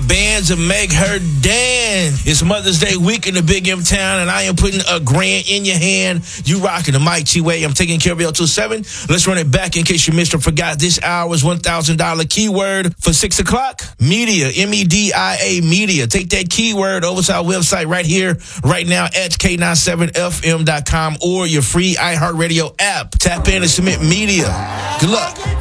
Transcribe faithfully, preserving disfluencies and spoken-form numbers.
bands and make her dance. It's Mother's Day week in the Big M Town, and I am putting a grand in your hand. You rocking the Mike T Way. I'm taking care of you till seven. Let's run it back in case you missed or forgot. This hour is one thousand dollars keyword for six o'clock. Media, M E D I A, media. Take that keyword over to our website right here, right now at K ninety-seven F M dot com or your free iHeartRadio app. Tap in and submit media. Good luck.